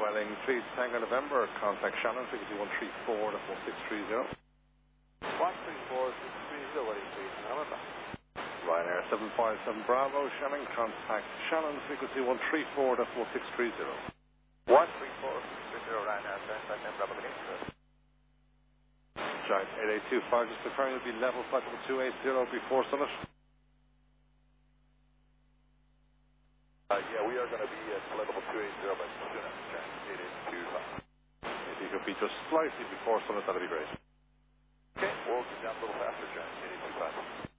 Welling, please Tango November, contact Shannon, frequency 134 to 4630. 134 Welling, please, November. Ryanair 757 Bravo, Shannon, contact Shannon, frequency 134 to 4630. 134 Ryanair 757 Bravo, Giant 8825, just confirming it'll be level flight level 280 before Summit. Yeah, we are going to be at level 280 by soon after Giant 8825. If you could be just slightly before Summit, that'd be great. Okay, we'll get down a little faster, Giant 8825.